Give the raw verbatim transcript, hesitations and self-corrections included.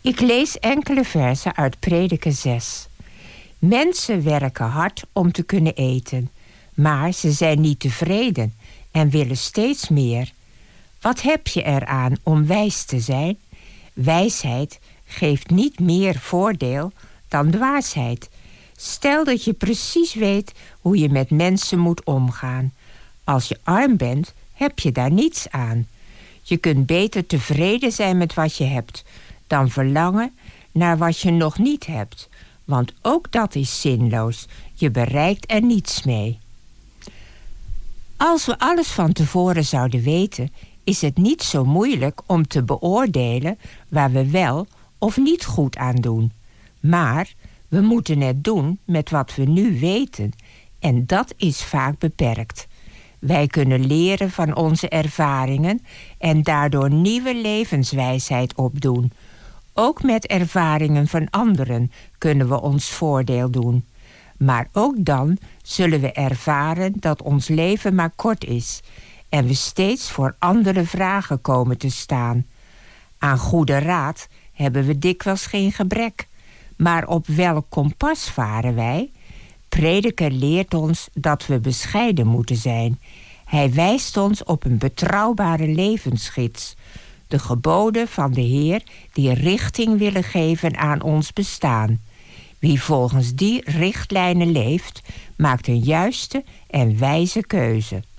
Ik lees enkele versen uit Prediker zes. Mensen werken hard om te kunnen eten, maar ze zijn niet tevreden en willen steeds meer. Wat heb je eraan om wijs te zijn? Wijsheid geeft niet meer voordeel dan dwaasheid. Stel dat je precies weet hoe je met mensen moet omgaan. Als je arm bent, heb je daar niets aan. Je kunt beter tevreden zijn met wat je hebt dan verlangen naar wat je nog niet hebt. Want ook dat is zinloos. Je bereikt er niets mee. Als we alles van tevoren zouden weten, is het niet zo moeilijk om te beoordelen waar we wel of niet goed aan doen. Maar we moeten het doen met wat we nu weten. En dat is vaak beperkt. Wij kunnen leren van onze ervaringen en daardoor nieuwe levenswijsheid opdoen. Ook met ervaringen van anderen kunnen we ons voordeel doen. Maar ook dan zullen we ervaren dat ons leven maar kort is en we steeds voor andere vragen komen te staan. Aan goede raad hebben we dikwijls geen gebrek. Maar op welk kompas varen wij? Prediker leert ons dat we bescheiden moeten zijn. Hij wijst ons op een betrouwbare levensgids. De geboden van de Heer die richting willen geven aan ons bestaan. Wie volgens die richtlijnen leeft, maakt een juiste en wijze keuze.